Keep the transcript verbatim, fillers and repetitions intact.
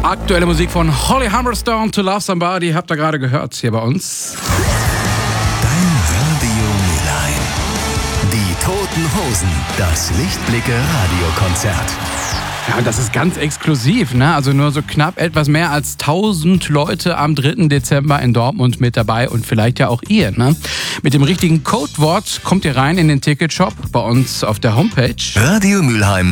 Aktuelle Musik von Holly Humberstone, To Love Somebody, habt ihr gerade gehört hier bei uns. Dein Radio Mülheim. Die Toten Hosen, das Lichtblicke Radiokonzert. Ja, und das ist ganz exklusiv, ne? Also nur so knapp etwas mehr als tausend Leute am dritten Dezember in Dortmund mit dabei und vielleicht ja auch ihr, ne? Mit dem richtigen Codewort kommt ihr rein in den Ticketshop bei uns auf der Homepage. Radio Mülheim.